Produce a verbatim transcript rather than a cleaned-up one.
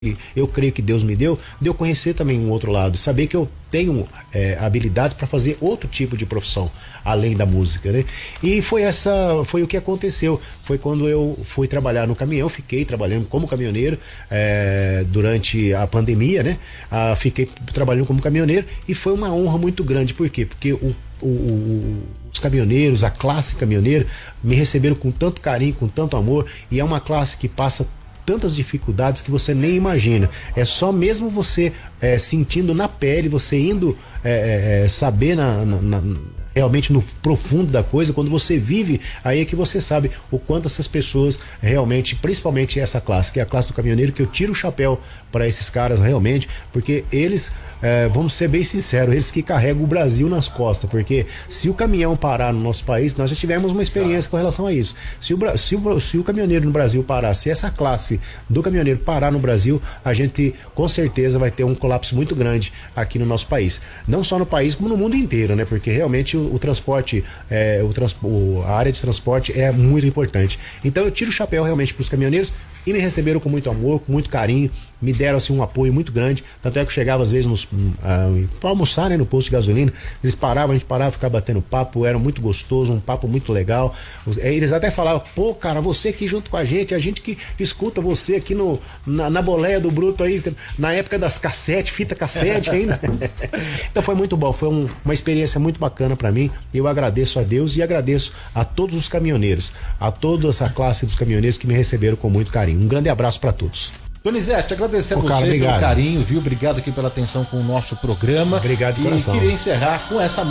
eu creio que Deus me deu, de eu conhecer também um outro lado, saber que eu tenho é, habilidades para fazer outro tipo de profissão, além da música, né? E foi essa, foi o que aconteceu, foi quando eu fui trabalhar no caminhão, fiquei trabalhando como caminhoneiro é, durante a pandemia, né? Ah, fiquei trabalhando como caminhoneiro e foi uma honra muito grande, por quê? Porque o, o, o, os caminhoneiros, a classe caminhoneira, me receberam com tanto carinho, com tanto amor, e é uma classe que passa tantas dificuldades que você nem imagina. É só mesmo você é, sentindo na pele, você indo é, é, saber na, na, na, realmente no profundo da coisa, quando você vive, aí é que você sabe o quanto essas pessoas realmente, principalmente essa classe, que é a classe do caminhoneiro, que eu tiro o chapéu para esses caras realmente, porque eles, é, vamos ser bem sinceros, eles que carregam o Brasil nas costas, porque se o caminhão parar no nosso país, nós já tivemos uma experiência com relação a isso. Se o, se o, se o caminhoneiro no Brasil parar, se essa classe do caminhoneiro parar no Brasil, a gente com certeza vai ter um colapso muito grande aqui no nosso país. Não só no país, como no mundo inteiro, né? Porque realmente o, o transporte, é, o trans, o, a área de transporte é muito importante. Então eu tiro o chapéu realmente para os caminhoneiros, e me receberam com muito amor, com muito carinho, me deram assim um apoio muito grande, tanto é que eu chegava às vezes nos, uh, para almoçar, né, no posto de gasolina, eles paravam, a gente parava, ficava batendo papo, era muito gostoso, um papo muito legal, eles até falavam, pô cara, você aqui junto com a gente, a gente que escuta você aqui no, na, na boleia do Bruto aí, na época das cassete, fita cassete ainda, então foi muito bom, foi um, uma experiência muito bacana para mim, eu agradeço a Deus e agradeço a todos os caminhoneiros, a toda essa classe dos caminhoneiros que me receberam com muito carinho. Um grande abraço para todos. Donizete, agradecer a você cara, pelo carinho, viu? Obrigado aqui pela atenção com o nosso programa. Obrigado de e coração. queria encerrar com essa